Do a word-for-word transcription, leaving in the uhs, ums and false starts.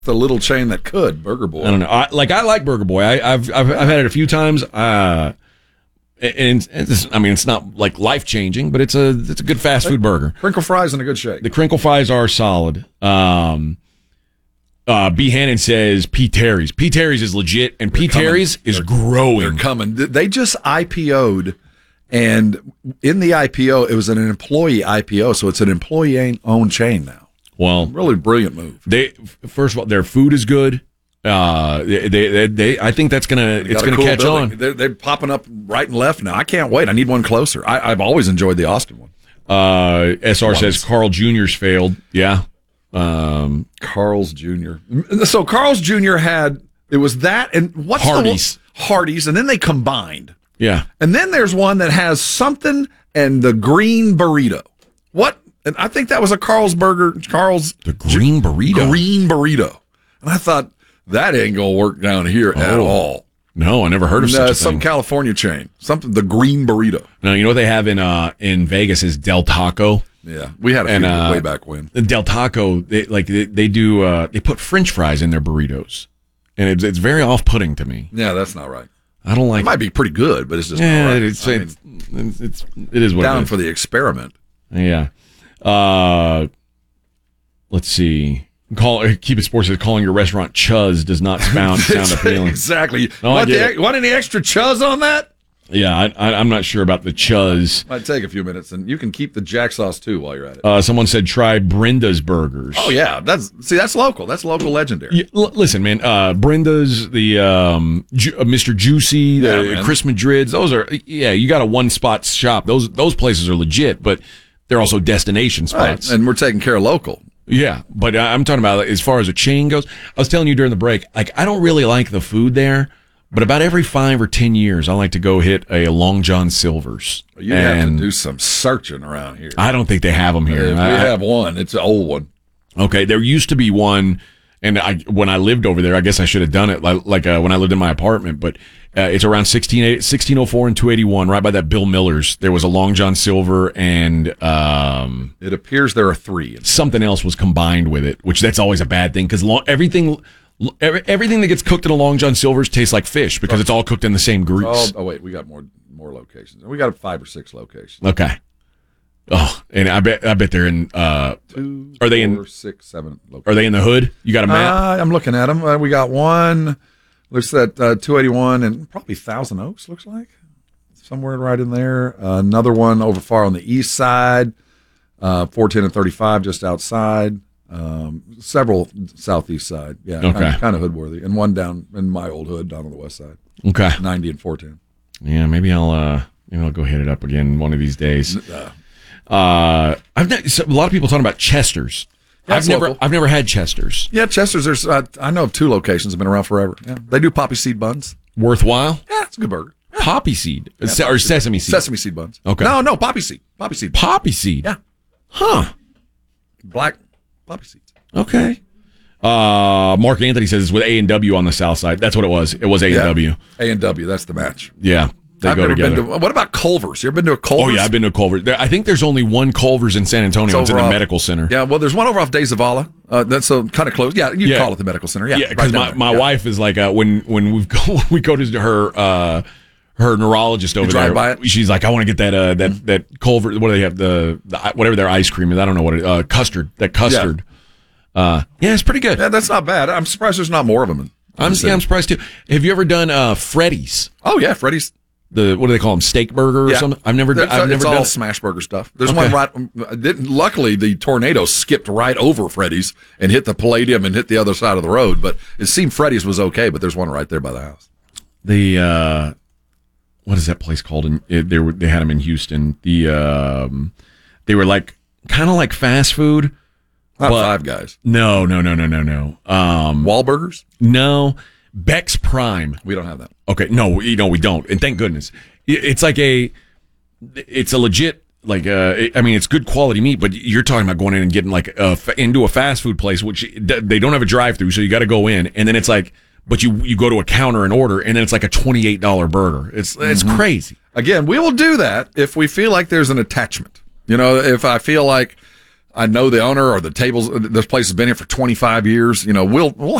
the little chain that could, Burger Boy. I don't know. I, like I like Burger Boy. I, I've I've I've had it a few times. Uh, and it's, I mean, it's not like life changing, but it's a it's a good fast food burger. Crinkle fries in a good shape. The crinkle fries are solid. Um, uh, B. Hannon says P. Terry's. P. Terry's is legit, and P. Terry's is they're, growing. They're coming. They just I P O'd, and in the I P O, it was an employee I P O, so it's an employee-owned chain now. Well, really brilliant move. They first of all, their food is good. Uh, they, they, they, I think that's gonna, it's gonna cool catch building. on. They're, they're popping up right and left now. I can't wait. I need one closer. I, I've always enjoyed the Austin one. Uh, S R says Carl Junior's failed. Yeah. Um, Carl's Junior So Carl's Junior had, it was that and what's Hardee's. the Hardee's, and then they combined. Yeah. And then there's one that has something and the green burrito. What? And I think that was a Carl's burger. Carl's the green burrito. Green burrito. And I thought that ain't gonna work down here oh. at all. No, I never heard of and, such uh, a some thing. California chain. Something the green burrito. No, you know what they have in uh in Vegas is Del Taco. Yeah, we had a and, few uh, way back when. Del Taco, they like they, they do uh they put French fries in their burritos, and it's it's very off putting to me. Yeah, that's not right. I don't like. It might be pretty good, but it's just yeah, not right. it's, I it's, mean, it's it's it is what down it is. for the experiment. Yeah. Uh, let's see. Call keep it sports says calling your restaurant Chuz does not sound sound appealing. Exactly. No, want, I get the, want any extra Chuz on that? Yeah, I, I, I'm not sure about the Chuz. Might take a few minutes, and you can keep the Jack sauce too while you're at it. Uh, someone said try Brenda's Burgers. Oh yeah, that's see that's local. That's local legendary. Yeah, l- listen, man. Uh, Brenda's, the um, Ju- uh, Mister Juicy, the Yeah, Chris Madrid's. Those are yeah. You got a one spot shop. Those those places are legit, but they're also destination spots. Right. And we're taking care of local. Yeah, but I'm talking about as far as a chain goes. I was telling you during the break, like I don't really like the food there, but about every five or ten years, I like to go hit a Long John Silver's. You have to do some searching around here. I don't think they have them here. If I, we have one. It's an old one. Okay, there used to be one, and I when I lived over there, I guess I should have done it like, like uh, when I lived in my apartment, but uh, it's around sixteen oh four and two eighty-one, right by that Bill Miller's. There was a Long John Silver, and um, it appears there are three. Something else was combined with it, which that's always a bad thing because long, everything every, everything that gets cooked in a Long John Silver's tastes like fish because it's all cooked in the same grease. Oh, oh wait, we got more more locations. We got five or six locations. Okay. Oh, and I bet I bet they're in. Uh, Two, are they four, in six, seven? Locations. Are they in the hood? You got a map? Uh, I'm looking at them. Uh, we got one. Looks at uh, two eighty-one and probably Thousand Oaks. Looks like somewhere right in there. Uh, another one over far on the east side. Uh, four ten and thirty-five just outside. Um, several southeast side. Yeah, okay. kind of, kind of hood worthy, and one down in my old hood down on the west side. Okay, ninety and four ten. Yeah, maybe I'll uh, maybe I'll go hit it up again one of these days. Uh, Uh, I've not, so a lot of people talking about Chester's. Yeah, I've never, local. I've never had Chester's. Yeah, Chester's. There's, uh, I know of two locations. Have been around forever. Yeah, they do poppy seed buns. Worthwhile. Yeah, it's a good burger. Yeah. Poppy seed Yeah, Se- poppy or seed. sesame seed. Sesame seed buns. Okay. No, no, poppy seed. Poppy seed. Poppy seed. Yeah. Huh. Black poppy seeds. Okay. Uh, Mark Anthony says it's with A and W on the south side. That's what it was. It was A and W. A and W. That's the match. Yeah. They I've go never together. been to. What about Culver's? You ever been to a Culver's? Oh yeah, I've been to a Culver's. There, I think there's only one Culver's in San Antonio. It's, it's in the off, medical center. Yeah, well, there's one over off De Zavala. Uh, that's uh, kind of close. Yeah, you Yeah. call it the medical center. Yeah, Yeah, because right my, my yeah. wife is like uh, when when we go we go to her uh, her neurologist over drive there. by it? She's like, I want to get that uh, that mm-hmm. that Culver. What do they have? The, the whatever their ice cream is. I don't know what it. Uh, custard. That custard. Yeah. Uh, yeah, it's pretty good. Yeah, that's not bad. I'm surprised there's not more of them. In, I'm yeah, I'm surprised too. Have you ever done uh, Freddy's? Oh yeah, Freddy's. The what do they call them? Steak burger or yeah. something? I've never. There's, I've never it's done all it. smash burger stuff. There's Okay. one right. Didn't, luckily, the tornado skipped right over Freddy's and hit the Palladium and hit the other side of the road. But it seemed Freddy's was okay. But there's one right there by the house. The uh, what is that place called? In it, they were they had them in Houston. The um, they were like kind of like fast food. Not but, Five Guys. No, no, no, no, no, no. Um, Wahlburgers? No. Beck's Prime. We don't have that. Okay, no, you know we don't, and thank goodness. It's like a, it's a legit like. Uh, I mean, it's good quality meat, but you're talking about going in and getting like a, into a fast food place, which they don't have a drive-through, so you got to go in, and then it's like, but you you go to a counter and order, and then it's like a twenty-eight dollars burger. It's it's Mm-hmm. crazy. Again, we will do that if we feel like there's an attachment. You know, if I feel like I know the owner or the tables. This place has been here for twenty-five years. You know, we'll we'll